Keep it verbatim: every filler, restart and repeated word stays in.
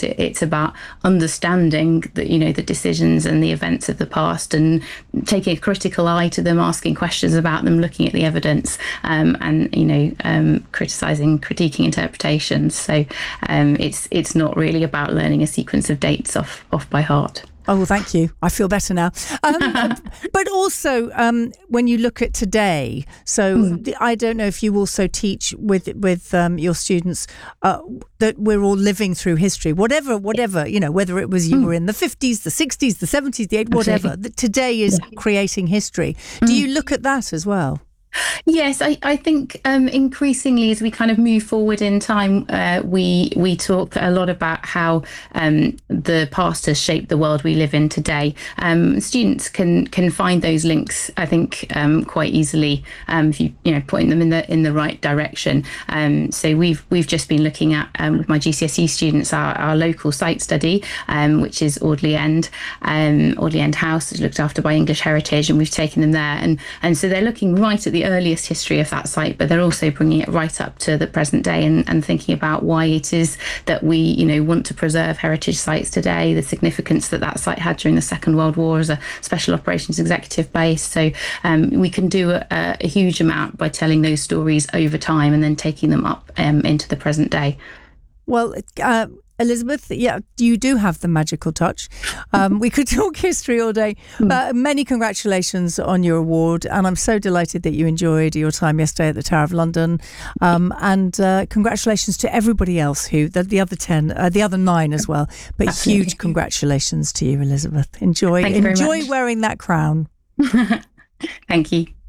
about it. It's about understanding the, you know, the decisions and the events of the past, and taking a critical eye to them, asking questions about them, looking at the evidence, um, and you know, um, criticising, critiquing interpretations. So um, it's it's not really about learning a sequence of dates off off by heart. Oh, well, thank you. I feel better now. Um, but also, um, when you look at today, so mm. I don't know if you also teach with with um, your students uh, that we're all living through history, whatever, whatever, you know, whether it was you mm. were in the fifties, the sixties, the seventies, the eighties, whatever. That today is yeah. creating history. Mm. Do you look at that as well? Yes, I, I think um, increasingly as we kind of move forward in time, uh, we we talk a lot about how um, the past has shaped the world we live in today. Um, students can can find those links, I think, um, quite easily um, if you you know point them in the in the right direction. Um, so we've we've just been looking at um, with my G C S E students our, our local site study, um, which is Audley End, um, Audley End House, is looked after by English Heritage, and we've taken them there, and and so they're looking right at the earliest history of that site, but they're also bringing it right up to the present day, and, and thinking about why it is that we, you know, want to preserve heritage sites today, the significance that that site had during the Second World War as a special operations executive base. So um, we can do a, a huge amount by telling those stories over time and then taking them up um, into the present day. Well, uh, Elizabeth, yeah, you do have the magical touch. Um, we could talk history all day. But many congratulations on your award, and I'm so delighted that you enjoyed your time yesterday at the Tower of London. Um, and uh, congratulations to everybody else who, the, the other ten, uh, the other nine as well. But Absolutely. Huge congratulations to you, Elizabeth. Enjoy, Thank you very enjoy much. wearing that crown. Thank you.